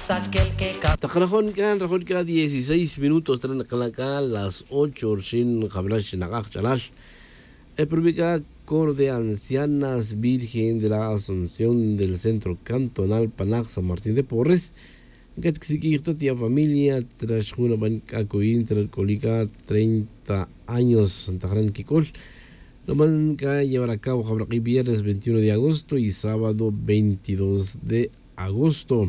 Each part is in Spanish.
Takalahon ka 16 minutos tren nakalaka las 8 shin Jabrash Nagak Chalash. El Provica Cor de Ancianas Virgen de la Asunción del Centro Cantonal Panac San Martín de Porres. Gatxikirta tía familia tras una banca coin tras colica 30 años Santa Gran Kikol. Lo van a llevar a cabo Jabraqui viernes 21 de agosto y sábado 22 de agosto.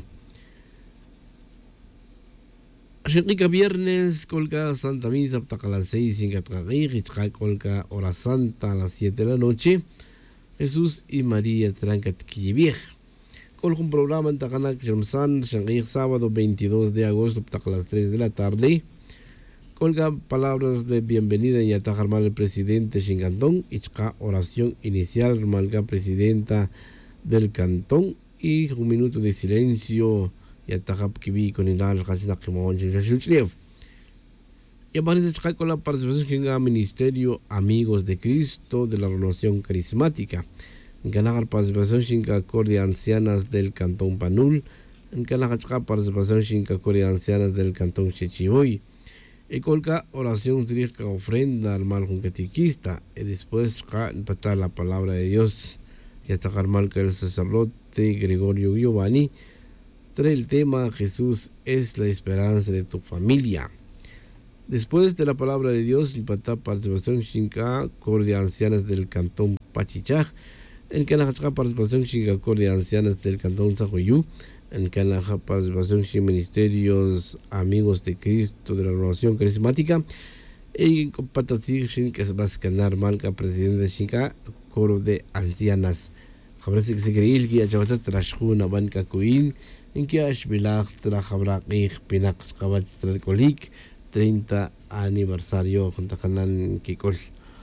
Shekika viernes, colca Santa Misa, a las 6 sin Catragir, colca hora santa a las 7 de la noche. Jesús y María Trancat Kiyibir. Colca un programa en Tacanak Jamsan, Shangir sábado 22 de agosto, a las 3 de la tarde. Colga palabras de bienvenida y atajar mal el presidente Shingantón, Ichka oración inicial, malga presidenta del cantón y un minuto de silencio. Y atajar kibi con inal Hachina Kimon Shushliev. Y aparece con la participación en Ministerio Amigos de Cristo de la Renovación Carismática. En Canadá participación en Cacor de Ancianas del Cantón Panul. En Canadá participación en Cacor de Ancianas del Cantón Chechiboy. Y colca oración dirija ofrenda al mal catequista. Y después empatar la palabra de Dios. Y atajar mal que el sacerdote Gregorio Giovanni. Trae el tema Jesús es la esperanza de tu familia. Después de la palabra de Dios, impacta participación Shinka, cor de ancianas del cantón Pachichaj, en Canajá participación Shinka, cor de ancianas del cantón Sajoyú, en Canajá participación Shin Ministerios Amigos de Cristo de la Renovación Carismática, en Compatatzig Shinka se va a escanar Malca, presidente Shinka, coro de ancianas. Jabrasik Sigriil, Guía Chavata Trashuna, Banca Cuín, en que Ashbilach Trajabraqig Pinax Kabach Tracolik 30 aniversario junto Hanan Kikol.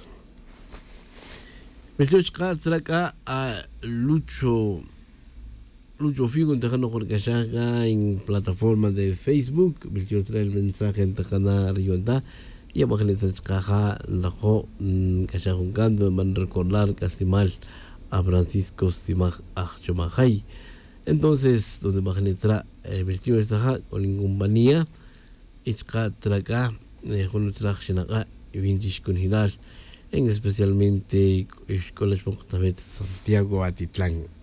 Mesochka Traka a Lucho Figo en Tejano Jorgashaga en plataforma de Facebook. Vilcho trae el mensaje en Tejana Rionda y abajo le Caja Lajo Cachajungando van recordar Castimal a Francisco Simaj Achomajay. Entonces, donde Magnitra vertió esta con compañía, Ichka Traka, con Trachinaka y Vintish con Hinal, en especialmente Escolas Montavete Santiago Atitlán.